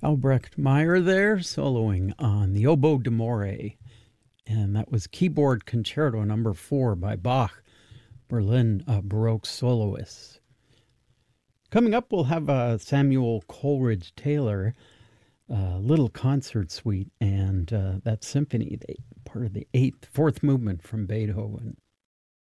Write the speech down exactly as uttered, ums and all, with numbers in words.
Albrecht Meyer there, soloing on the Oboe d'Amore. And that was Keyboard Concerto number four by Bach, Berlin uh, Baroque soloists. Coming up, we'll have uh, Samuel Coleridge Taylor, uh, Little Concert Suite, and uh, that symphony, the, part of the eighth, fourth movement from Beethoven.